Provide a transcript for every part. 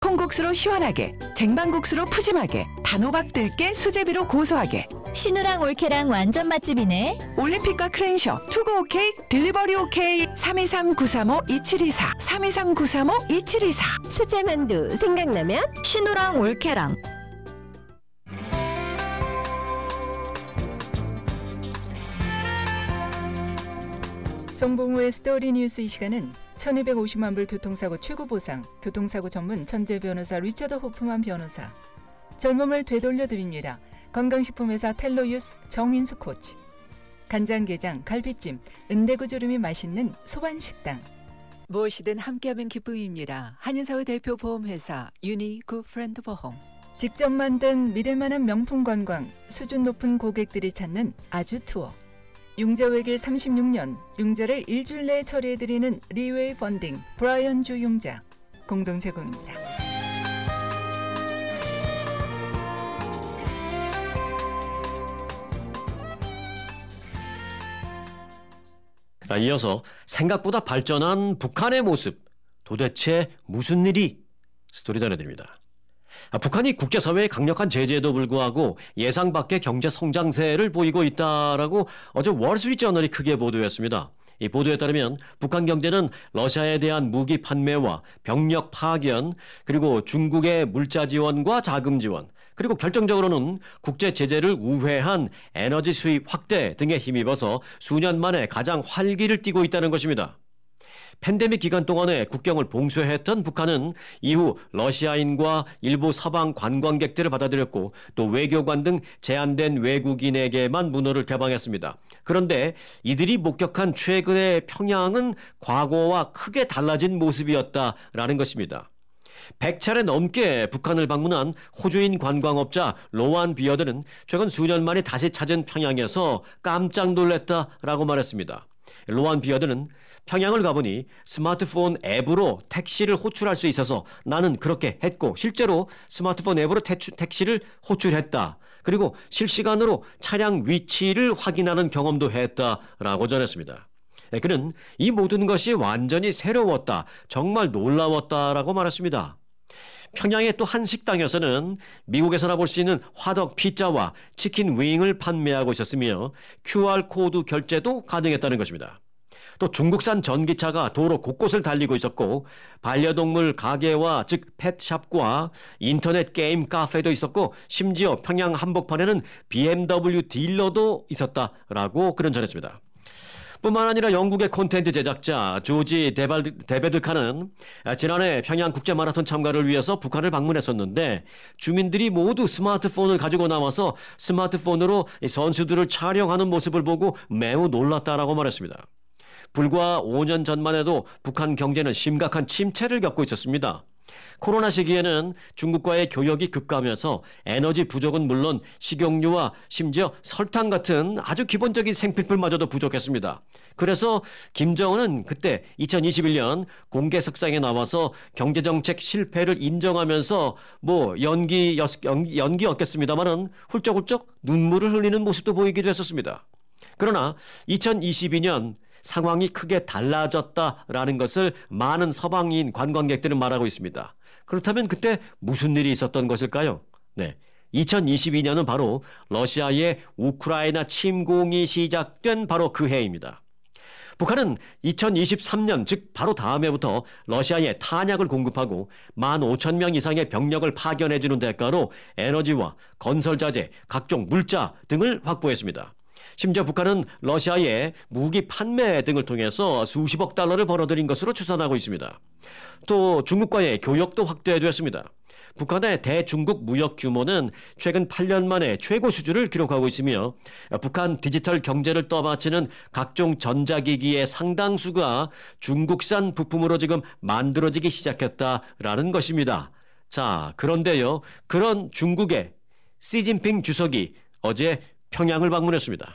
콩국수로 시원하게, 쟁반국수로 푸짐하게, 단호박 들깨 수제비로 고소하게. 신우랑 올케랑 완전 맛집이네. 올림픽과 크렌셔, 투고 오케이, 딜리버리 오케이. 323-935-2724, 323-935-2724. 수제만두 생각나면 신우랑 올케랑. 송봉우의 스토리 뉴스. 이 시간은 1250만 불 교통사고 최고 보상, 교통사고 전문 천재 변호사 리처드 호프만 변호사, 젊음을 되돌려드립니다. 건강식품회사 텔로유스 정인수 코치, 간장게장, 갈비찜, 은대구조림이 맛있는 소반식당. 무엇이든 함께하면 기쁨입니다. 한인사회 대표 보험회사 유니 굿프렌드 보험. 직접 만든 믿을만한 명품 관광, 수준 높은 고객들이 찾는 아주 투어. 융자외길 36년, 융자를 일주일 내에 처리해드리는 리웨이 펀딩, 브라이언 주 융자 공동 제공입니다. 이어서 생각보다 발전한 북한의 모습, 도대체 무슨 일이? 스토리 전해드립니다. 북한이 국제사회의 강력한 제재에도 불구하고 예상 밖의 경제 성장세를 보이고 있다라고 어제 월스트리트저널이 크게 보도했습니다. 이 보도에 따르면 북한 경제는 러시아에 대한 무기 판매와 병력 파견, 그리고 중국의 물자 지원과 자금 지원, 그리고 결정적으로는 국제 제재를 우회한 에너지 수입 확대 등에 힘입어서 수년 만에 가장 활기를 띠고 있다는 것입니다. 팬데믹 기간 동안에 국경을 봉쇄했던 북한은 이후 러시아인과 일부 서방 관광객들을 받아들였고 또 외교관 등 제한된 외국인에게만 문호를 개방했습니다. 그런데 이들이 목격한 최근의 평양은 과거와 크게 달라진 모습이었다라는 것입니다. 100차례 넘게 북한을 방문한 호주인 관광업자 로완 비어드는 최근 수년 만에 다시 찾은 평양에서 깜짝 놀랐다라고 말했습니다. 로완 비어드는 평양을 가보니 스마트폰 앱으로 택시를 호출할 수 있어서 나는 그렇게 했고 실제로 스마트폰 앱으로 택시를 호출했다. 그리고 실시간으로 차량 위치를 확인하는 경험도 했다라고 전했습니다. 그는 이 모든 것이 완전히 새로웠다, 정말 놀라웠다라고 말했습니다. 평양의 또 한 식당에서는 미국에서나 볼 수 있는 화덕 피자와 치킨 윙을 판매하고 있었으며 QR코드 결제도 가능했다는 것입니다. 또 중국산 전기차가 도로 곳곳을 달리고 있었고 반려동물 가게와 즉 펫샵과 인터넷 게임 카페도 있었고 심지어 평양 한복판에는 BMW 딜러도 있었다라고 그런 전했습니다. 뿐만 아니라 영국의 콘텐츠 제작자 조지 데베들카는 지난해 평양 국제마라톤 참가를 위해서 북한을 방문했었는데 주민들이 모두 스마트폰을 가지고 나와서 스마트폰으로 선수들을 촬영하는 모습을 보고 매우 놀랐다라고 말했습니다. 불과 5년 전만 해도 북한 경제는 심각한 침체를 겪고 있었습니다. 코로나 시기에는 중국과의 교역이 급감해서 에너지 부족은 물론 식용유와 심지어 설탕 같은 아주 기본적인 생필품마저도 부족했습니다. 그래서 김정은은 그때 2021년 공개석상에 나와서 경제정책 실패를 인정하면서 연기였겠습니다만은 훌쩍훌쩍 눈물을 흘리는 모습도 보이기도 했었습니다. 그러나 2022년 상황이 크게 달라졌다라는 것을 많은 서방인 관광객들은 말하고 있습니다. 그렇다면 그때 무슨 일이 있었던 것일까요? 네, 2022년은 바로 러시아의 우크라이나 침공이 시작된 바로 그 해입니다. 북한은 2023년 즉 바로 다음 해부터 러시아에 탄약을 공급하고 15,000명 이상의 병력을 파견해주는 대가로 에너지와 건설자재, 각종 물자 등을 확보했습니다. 심지어 북한은 러시아에 무기 판매 등을 통해서 수십억 달러를 벌어들인 것으로 추산하고 있습니다. 또 중국과의 교역도 확대됐습니다. 북한의 대중국 무역 규모는 최근 8년 만에 최고 수준을 기록하고 있으며 북한 디지털 경제를 떠받치는 각종 전자기기의 상당수가 중국산 부품으로 지금 만들어지기 시작했다라는 것입니다. 자, 그런데요. 그런 중국의 시진핑 주석이 어제 평양을 방문했습니다.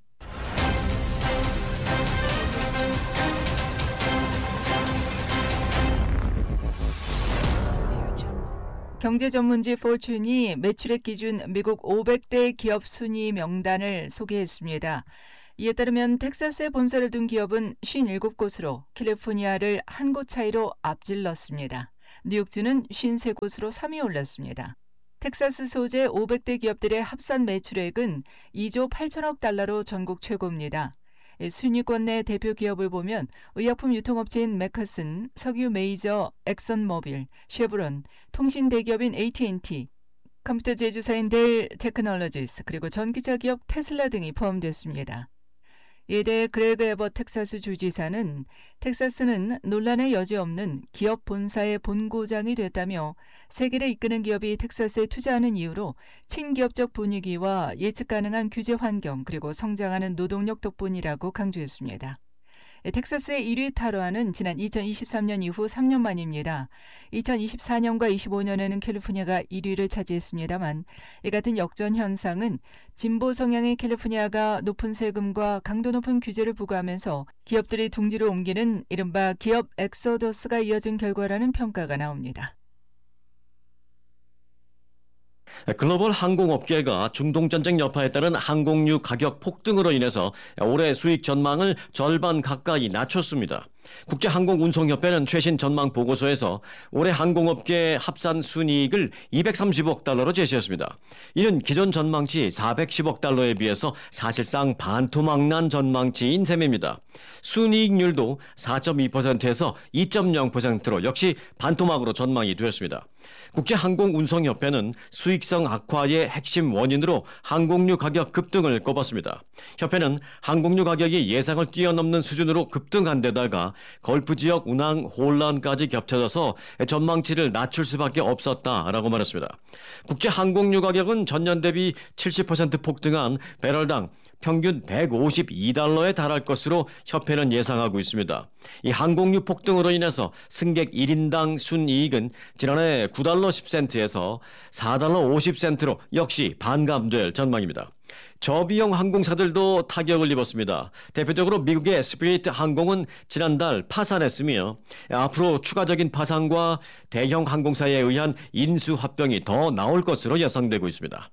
경제 전문지 포춘이 매출액 기준 미국 500대 기업 순위 명단을 소개했습니다. 이에 따르면 텍사스에 본사를 둔 기업은 57곳으로 캘리포니아를 한 곳 차이로 앞질렀습니다. 뉴욕주는 53곳으로 3위 올랐습니다. 텍사스 소재 500대 기업들의 합산 매출액은 2조 8천억 달러로 전국 최고입니다. 순위권 내 대표 기업을 보면 의약품 유통업체인 메커슨, 석유 메이저 엑선모빌, 쉐브론, 통신 대기업인 AT&T, 컴퓨터 제조사인 델 테크놀로지스, 그리고 전기차 기업 테슬라 등이 포함됐습니다. 이에 대해 그레그 에버 텍사스 주지사는 텍사스는 논란의 여지 없는 기업 본사의 본고장이 됐다며 세계를 이끄는 기업이 텍사스에 투자하는 이유로 친기업적 분위기와 예측 가능한 규제 환경 그리고 성장하는 노동력 덕분이라고 강조했습니다. 텍사스의 1위 탈환은 지난 2023년 이후 3년 만입니다. 2024년과 25년에는 캘리포니아가 1위를 차지했습니다만 이 같은 역전 현상은 진보 성향의 캘리포니아가 높은 세금과 강도 높은 규제를 부과하면서 기업들이 둥지를 옮기는 이른바 기업 엑소더스가 이어진 결과라는 평가가 나옵니다. 글로벌 항공업계가 중동전쟁 여파에 따른 항공유 가격 폭등으로 인해서 올해 수익 전망을 절반 가까이 낮췄습니다. 국제항공운송협회는 최신 전망 보고서에서 올해 항공업계 합산 순이익을 230억 달러로 제시했습니다. 이는 기존 전망치 410억 달러에 비해서 사실상 반토막난 전망치인 셈입니다. 순이익률도 4.2%에서 2.0%로 역시 반토막으로 전망이 되었습니다. 국제항공운송협회는 수익성 악화의 핵심 원인으로 항공유 가격 급등을 꼽았습니다. 협회는 항공유 가격이 예상을 뛰어넘는 수준으로 급등한 데다가 걸프 지역 운항 혼란까지 겹쳐져서 전망치를 낮출 수밖에 없었다라고 말했습니다. 국제항공유 가격은 전년 대비 70% 폭등한 배럴당 평균 152달러에 달할 것으로 협회는 예상하고 있습니다. 이 항공유 폭등으로 인해서 승객 1인당 순이익은 지난해 9달러 10센트에서 4달러 50센트로 역시 반감될 전망입니다. 저비용 항공사들도 타격을 입었습니다. 대표적으로 미국의 스피릿 항공은 지난달 파산했으며 앞으로 추가적인 파산과 대형 항공사에 의한 인수 합병이 더 나올 것으로 예상되고 있습니다.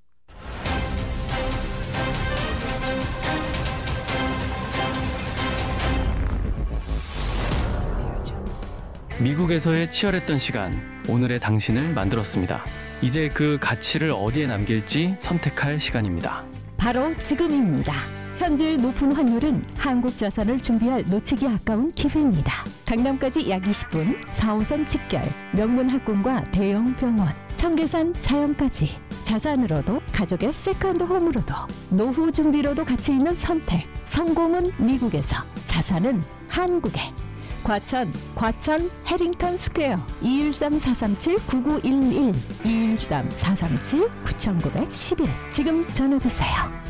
미국에서의 치열했던 시간, 오늘의 당신을 만들었습니다. 이제 그 가치를 어디에 남길지 선택할 시간입니다. 바로 지금입니다. 현재의 높은 환율은 한국 자산을 준비할 놓치기 아까운 기회입니다. 강남까지 약 20분, 4호선 직결, 명문 학군과 대형 병원, 청계산 자연까지 자산으로도 가족의 세컨드 홈으로도 노후 준비로도 가치 있는 선택. 성공은 미국에서, 자산은 한국에. 과천 해링턴 스퀘어 213-437-9911 213-437-9911 지금 전화주세요.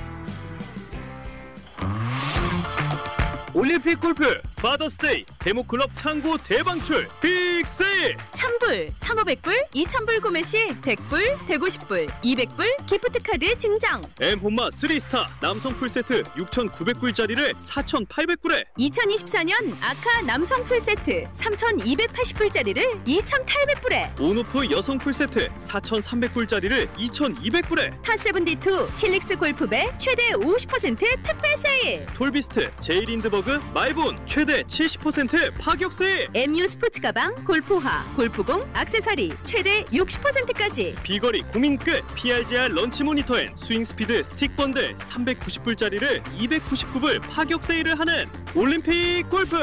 올림픽 골프 파더스데이 데모클럽 창고 대방출 빅세일 $1,000불, $1,500불, $2,000불 구매 시 100불, 150불, 200불 기프트카드 증정. 엠혼마 3스타 남성 풀세트 6,900불짜리를 4,800불에 2024년 아카 남성 풀세트 3,280불짜리를 2,800불에 온오프 여성 풀세트 4,300불짜리를 2,200불에 파72 힐릭스 골프배 최대 50% 특별 세일. 톨비스트 제이린드버그 마이본 최대 70% 파격 세일. MU 스포츠 가방, 골프화, 골프공, 액세서리 최대 60%까지. 비거리 고민 끝 PRGR 런치 모니터엔 스윙스피드 스틱 번들 390불짜리를 299불 파격 세일을 하는 올림픽 골프.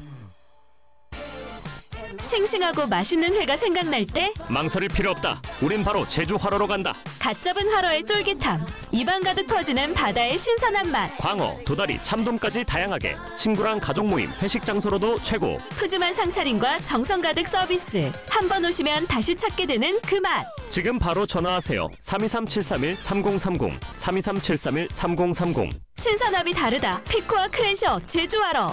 싱싱하고 맛있는 회가 생각날 때 망설일 필요 없다. 우린 바로 제주 화로로 간다. 갓 잡은 화로의 쫄깃함, 입안 가득 퍼지는 바다의 신선한 맛, 광어, 도다리, 참돔까지 다양하게 친구랑 가족 모임, 회식 장소로도 최고. 푸짐한 상차림과 정성 가득 서비스. 한 번 오시면 다시 찾게 되는 그 맛. 지금 바로 전화하세요. 323-731-3030 323-731-3030. 신선함이 다르다. 피코와 크랜셔 제주화로.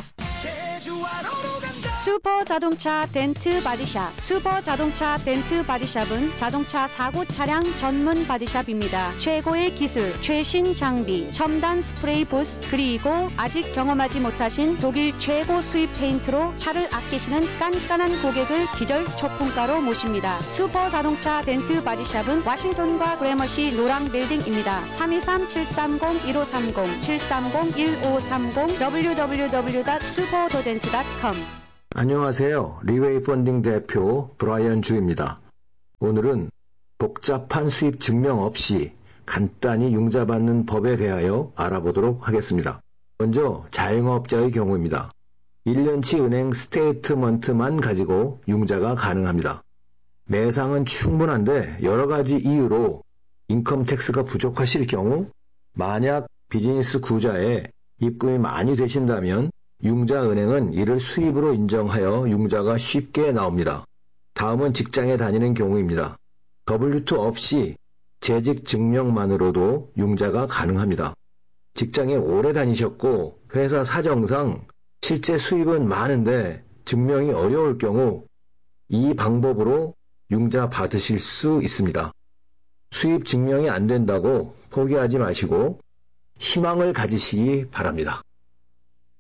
슈퍼 자동차 덴트 바디샵. 슈퍼 자동차 덴트 바디샵은 자동차 사고 차량 전문 바디샵입니다. 최고의 기술, 최신 장비, 첨단 스프레이 부스, 그리고 아직 경험하지 못하신 독일 최고 수입 페인트로 차를 아끼시는 깐깐한 고객을 기절 초품가로 모십니다. 슈퍼 자동차 덴트 바디샵은 워싱턴과 그래머시 노랑 빌딩입니다. 323-730-1530 730-1530 www.superdent.com. 안녕하세요. 리웨이 펀딩 대표 브라이언 주입니다. 오늘은 복잡한 수입 증명 없이 간단히 융자 받는 법에 대하여 알아보도록 하겠습니다. 먼저 자영업자의 경우입니다. 1년치 은행 스테이트먼트만 가지고 융자가 가능합니다. 매상은 충분한데 여러 가지 이유로 인컴 텍스가 부족하실 경우 만약 비즈니스 구자에 입금이 많이 되신다면 융자은행은 이를 수입으로 인정하여 융자가 쉽게 나옵니다. 다음은 직장에 다니는 경우입니다. W2 없이 재직 증명만으로도 융자가 가능합니다. 직장에 오래 다니셨고 회사 사정상 실제 수입은 많은데 증명이 어려울 경우 이 방법으로 융자 받으실 수 있습니다. 수입 증명이 안 된다고 포기하지 마시고 희망을 가지시기 바랍니다.